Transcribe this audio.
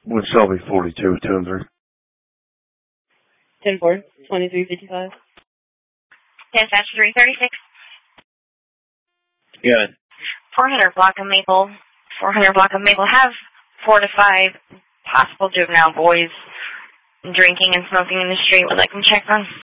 Would Shelby 42, 2 and 3. 10-4, 2355. Dispatch 336. Good. 400 block of Maple. 400 block of Maple. Have 4 to 5 possible juvenile boys drinking and smoking in the street. Would like them checked on.